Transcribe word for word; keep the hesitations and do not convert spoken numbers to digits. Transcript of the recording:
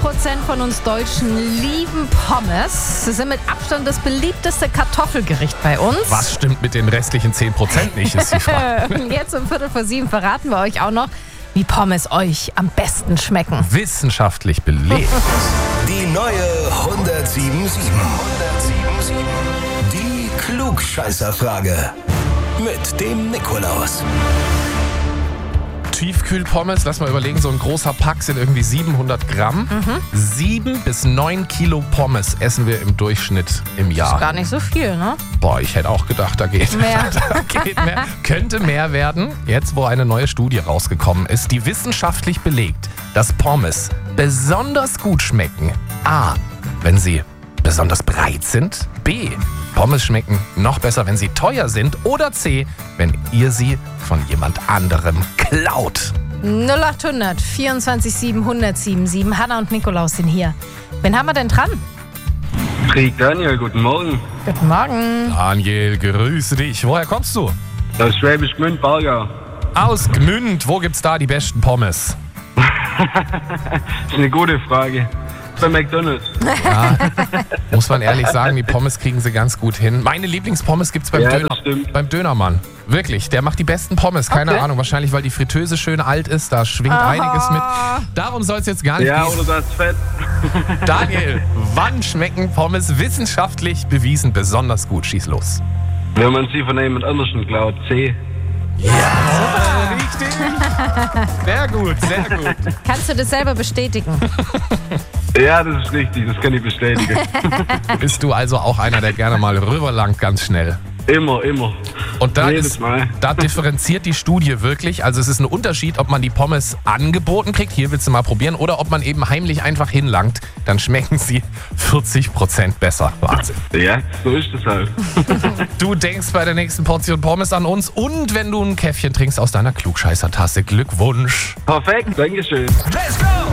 Prozent von uns Deutschen lieben Pommes. Sie sind mit Abstand das beliebteste Kartoffelgericht bei uns. Was stimmt mit den restlichen zehn Prozent nicht, ist die Frage. Jetzt um Viertel vor sieben verraten wir euch auch noch, wie Pommes euch am besten schmecken. Wissenschaftlich belegt. Die neue hundertsieben Komma sieben. Die Klugscheißerfrage. Mit dem Nikolaus. Tiefkühlpommes, lass mal überlegen, so ein großer Pack sind irgendwie siebenhundert Gramm. Mhm. Sieben bis neun Kilo Pommes essen wir im Durchschnitt im Jahr. Ist gar nicht so viel, ne? Boah, ich hätte auch gedacht, da geht mehr. da geht mehr. Könnte mehr werden, jetzt wo eine neue Studie rausgekommen ist, die wissenschaftlich belegt, dass Pommes besonders gut schmecken. A, wenn sie besonders breit sind. B, Pommes schmecken noch besser, wenn sie teuer sind. Oder C, wenn ihr sie von jemand anderem klaut. null acht hundert vierundzwanzig sieben hundert siebenundsieben. Hanna und Nikolaus sind hier. Wen haben wir denn dran? Krieg Daniel, guten Morgen. Guten Morgen. Daniel, grüße dich. Woher kommst du? Aus Schwäbisch Gmünd, Bargau. Aus Gmünd. Wo gibt's da die besten Pommes? Das ist eine gute Frage. Bei McDonald's. Ja, muss man ehrlich sagen, die Pommes kriegen sie ganz gut hin. Meine Lieblingspommes gibt's beim, Ja, das Döner, stimmt. beim Dönermann. Wirklich, der macht die besten Pommes. Keine Okay. Ahnung, wahrscheinlich, weil die Fritteuse schön alt ist. Da schwingt Aha. einiges mit. Darum soll es jetzt gar nicht Ja, gehen. oder das Fett. Daniel, wann schmecken Pommes wissenschaftlich bewiesen besonders gut? Schieß los. Wenn man sie von jemand anderem klaut. C. Richtig. Sehr gut, sehr gut. Kannst du das selber bestätigen? Ja, das ist richtig, das kann ich bestätigen. Bist du also auch einer, der gerne mal rüberlangt, ganz schnell? Immer, immer. Und da, Jedes ist, Mal. da differenziert die Studie wirklich. Also es ist ein Unterschied, ob man die Pommes angeboten kriegt, hier willst du mal probieren, oder ob man eben heimlich einfach hinlangt. Dann schmecken sie vierzig Prozent besser. Wahnsinn. Ja, so ist es halt. Du denkst bei der nächsten Portion Pommes an uns und wenn du ein Käffchen trinkst aus deiner Klugscheißer-Tasse, Glückwunsch. Perfekt, Dankeschön. Let's go!